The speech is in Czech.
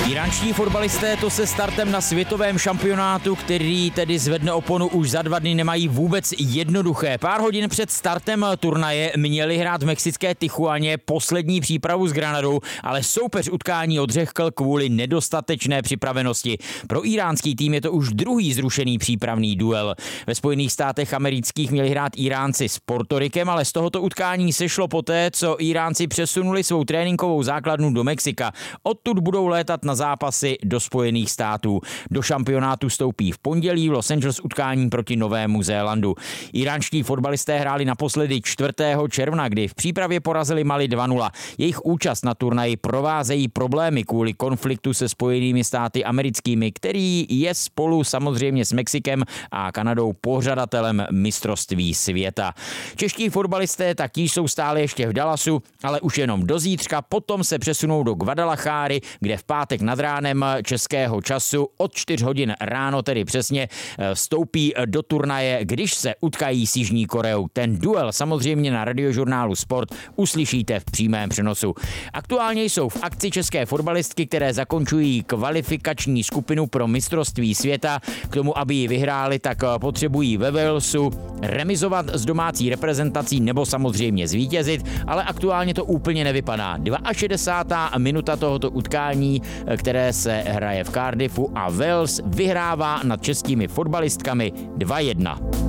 Iránští fotbalisté to se startem na světovém šampionátu, který tedy zvedne oponu už za 2 dny, nemají vůbec jednoduché. Pár hodin před startem turnaje měli hrát v mexické Tijuaně poslední přípravu s Granadou, ale soupeř utkání odřekl kvůli nedostatečné připravenosti. Pro iránský tým je to už druhý zrušený přípravný duel. Ve Spojených státech amerických měli hrát Iránci s Portorikem, ale z tohoto utkání sešlo poté, co Iránci přesunuli svou tréninkovou základnu do Mexika. Odtud budou létat na zápasy do Spojených států. Do šampionátu stoupí v pondělí v Los Angeles utkání proti Novému Zélandu. Iránští fotbalisté hráli naposledy 4. června, kdy v přípravě porazili Mali 2-0. Jejich účast na turnaji provázejí problémy kvůli konfliktu se Spojenými státy americkými, který je spolu samozřejmě s Mexikem a Kanadou pořadatelem mistrovství světa. Čeští fotbalisté taky jsou stále ještě v Dallasu, ale už jenom do zítřka, potom se přesunou do Guadalajary, kde v pátek nad ránem českého času od 4 hodin ráno, tedy přesně, vstoupí do turnaje, když se utkají s Jižní Koreou. Ten duel samozřejmě na Radiožurnálu Sport uslyšíte v přímém přenosu. Aktuálně jsou v akci české fotbalistky, které zakončují kvalifikační skupinu pro mistrovství světa. K tomu, aby ji vyhráli, tak potřebují ve Walesu remizovat s domácí reprezentací nebo samozřejmě zvítězit, ale aktuálně to úplně nevypadá. 62. minuta tohoto utkání, které se hraje v Cardiffu, a Wales vyhrává nad českými fotbalistkami 2-1.